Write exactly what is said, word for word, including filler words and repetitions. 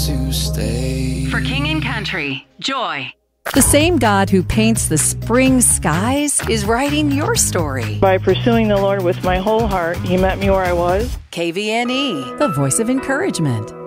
to stay. For King and Country, Joy. The same God who paints the spring skies is writing your story. By pursuing the Lord with my whole heart, He met me where I was. K V N E, the voice of encouragement.